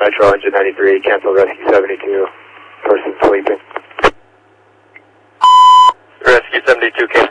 Nitro engine 93, cancel rescue 72, person sleeping. Rescue 72, cancel.